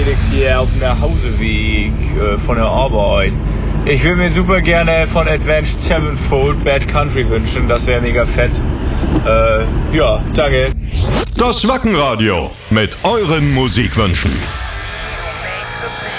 Felix hier auf dem Nachhauseweg von der Arbeit. Ich will mir super gerne von Avenged Sevenfold Bad Country wünschen, das wäre mega fett. Ja, danke. Das Wackenradio mit euren Musikwünschen.